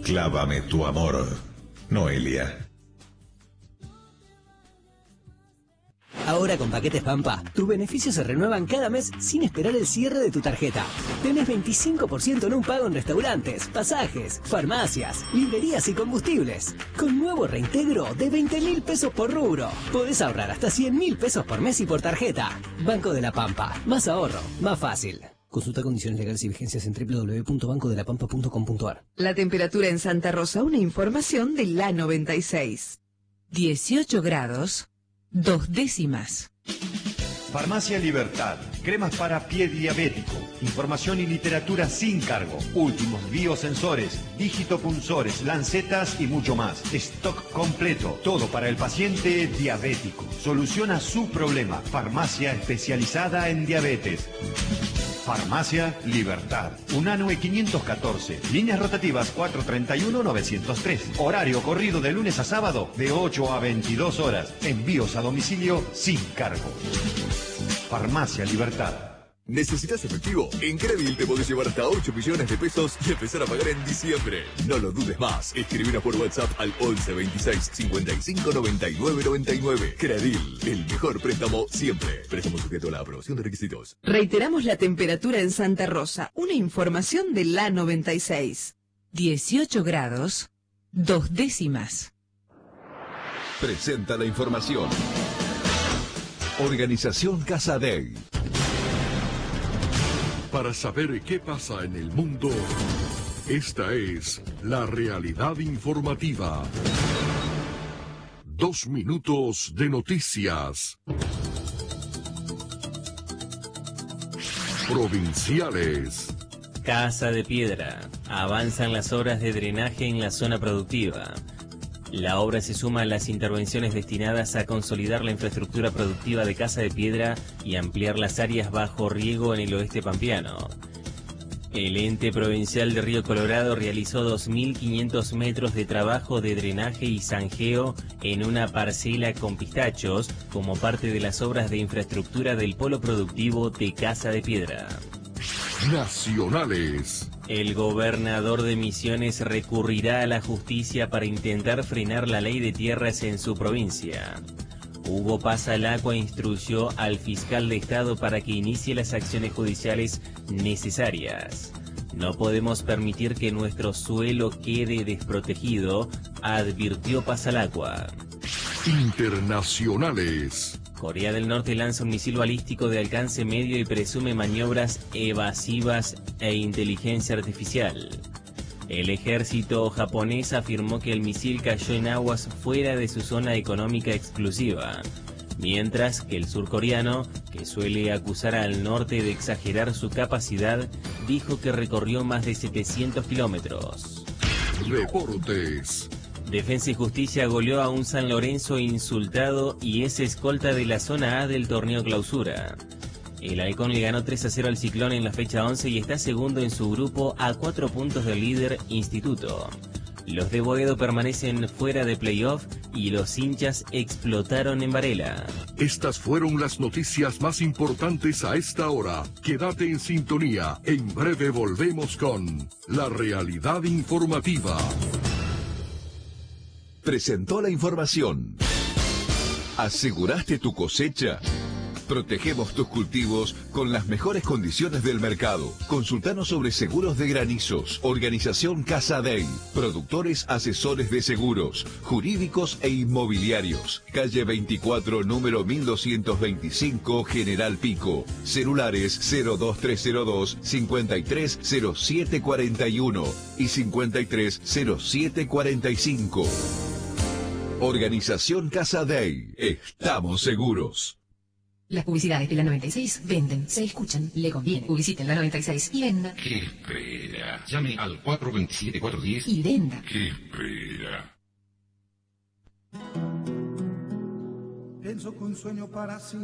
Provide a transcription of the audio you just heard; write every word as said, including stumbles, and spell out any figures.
Clávame tu amor, Noelia. Ahora con Paquetes Pampa, tus beneficios se renuevan cada mes sin esperar el cierre de tu tarjeta. Tenés veinticinco por ciento en un pago en restaurantes, pasajes, farmacias, librerías y combustibles. Con nuevo reintegro de veinte mil pesos por rubro. Podés ahorrar hasta cien mil pesos por mes y por tarjeta. Banco de la Pampa. Más ahorro, más fácil. Consulta condiciones legales y vigencias en doble u doble u doble u punto banco de la pampa punto com punto a r. La temperatura en Santa Rosa, una información de la noventa y seis. dieciocho grados. Dos décimas. Farmacia Libertad. Cremas para pie diabético. Información y literatura sin cargo. Últimos biosensores, digitopunzores, lancetas y mucho más. Stock completo. Todo para el paciente diabético. Soluciona su problema. Farmacia especializada en diabetes. Farmacia Libertad. Unanue quinientos catorce. Líneas rotativas cuatrocientos treinta y uno novecientos tres. Horario corrido de lunes a sábado de ocho a veintidós horas. Envíos a domicilio sin cargo. Farmacia Libertad. ¿Necesitas efectivo? En Credil te podés llevar hasta ocho millones de pesos y empezar a pagar en diciembre. No lo dudes más. Escribinos por WhatsApp al once veintiséis cincuenta y cinco noventa y nueve noventa y nueve. Credil, el mejor préstamo siempre. Préstamo sujeto a la aprobación de requisitos. Reiteramos la temperatura en Santa Rosa. Una información de la noventa y seis. dieciocho grados. Dos décimas. Presenta la información. Organización Casa Day. Para saber qué pasa en el mundo, esta es la realidad informativa. Dos minutos de noticias. Provinciales. Casa de Piedra. Avanzan las obras de drenaje en la zona productiva. La obra se suma a las intervenciones destinadas a consolidar la infraestructura productiva de Casa de Piedra y ampliar las áreas bajo riego en el oeste pampeano. El ente provincial de Río Colorado realizó dos mil quinientos metros de trabajo de drenaje y zanjeo en una parcela con pistachos como parte de las obras de infraestructura del polo productivo de Casa de Piedra. Nacionales. El gobernador de Misiones recurrirá a la justicia para intentar frenar la ley de tierras en su provincia. Hugo Pasalacqua instruyó al fiscal de Estado para que inicie las acciones judiciales necesarias. No podemos permitir que nuestro suelo quede desprotegido, advirtió Pasalacqua. Internacionales. Corea del Norte lanza un misil balístico de alcance medio y presume maniobras evasivas e inteligencia artificial. El ejército japonés afirmó que el misil cayó en aguas fuera de su zona económica exclusiva, mientras que el surcoreano, que suele acusar al norte de exagerar su capacidad, dijo que recorrió más de setecientos kilómetros. Deportes. Defensa y Justicia goleó a un San Lorenzo insultado y es escolta de la zona A del torneo Clausura. El Halcón le ganó tres a cero al Ciclón en la fecha once y está segundo en su grupo a cuatro puntos del líder Instituto. Los de Boedo permanecen fuera de playoff y los hinchas explotaron en Varela. Estas fueron las noticias más importantes a esta hora. Quédate en sintonía. En breve volvemos con La Realidad Informativa. Presentó la información. ¿Aseguraste tu cosecha? Protegemos tus cultivos con las mejores condiciones del mercado. Consultanos sobre seguros de granizos. Organización Casa Day. Productores asesores de seguros, jurídicos e inmobiliarios. Calle veinticuatro, número mil doscientos veinticinco, General Pico. Celulares cero dos tres cero dos, cincuenta y tres cero siete cuarenta y uno y cincuenta y tres cero siete cuarenta y cinco. Organización Casa Day. Estamos seguros. Las publicidades de la noventa y seis venden, se escuchan, le conviene. Publiciten la noventa y seis y venda. ¿Qué espera? Llame al cuatro dos siete, cuatro uno cero y venda. ¿Qué espera? Pienso que un sueño para sí